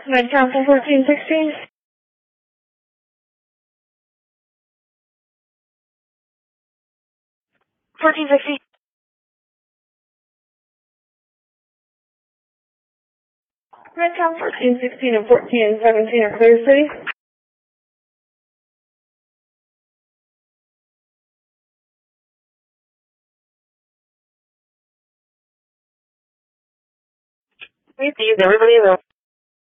Red Council 1416. 1460. Red Council 1416 and 1417 are clear, city. Received, everybody though.